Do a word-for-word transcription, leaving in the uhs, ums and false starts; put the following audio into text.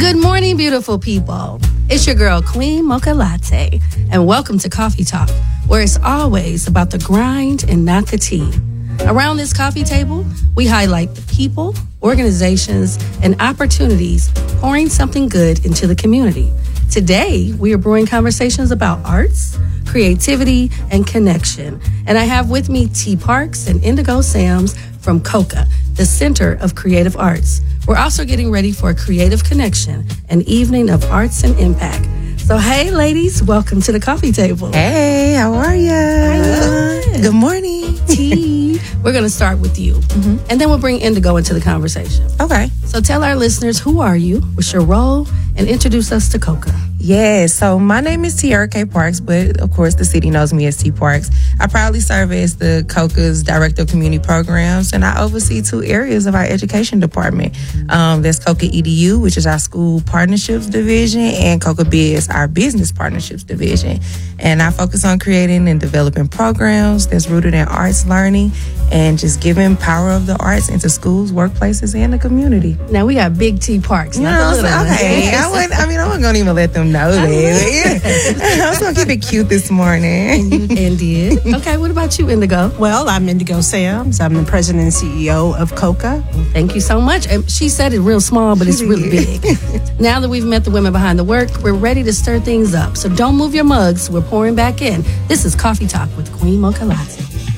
Good morning, beautiful people. It's your girl, Queen Mocha Latte, and welcome to Coffee Talk, where it's always about the grind and not the tea. Around this coffee table, we highlight the people, organizations, and opportunities pouring something good into the community. Today, we are brewing conversations about arts, creativity, and connection. And I have with me T Parks and Indigo Sams from COCA, the Center of Creative Arts. We're also getting ready for a creative connection, an evening of arts and impact. So, hey, ladies, welcome to the coffee table. Hey, how are you? Good morning. T, we're going to start with you, mm-hmm. and then we'll bring Indigo into the conversation. Okay. So tell our listeners, who are you, what's your role, and introduce us to COCA. Yeah, so my name is Tiara K. Parks, but of course the city knows me as T Parks. I proudly serve as the COCA's Director of Community Programs, and I oversee two areas of our education department. Um, there's COCA E D U, which is our school partnerships division, and COCA Biz, our business partnerships division. And I focus on creating and developing programs that's rooted in arts learning and just giving power of the arts into schools, workplaces, and the community. Now we got big T Parks. You know, okay. I wouldn't, I mean, I wasn't gonna even let them know that. Yeah. I was gonna keep it cute this morning. And you and did. Okay, what about you, Indigo? Well, I'm Indigo Sams. I'm the president and C E O of COCA. Thank you so much. And she said it real small, but it's really big. Now that we've met the women behind the work, we're ready to stir things up. So don't move your mugs. We're pouring back in. This is Coffee Talk with Queen Mocha Latte.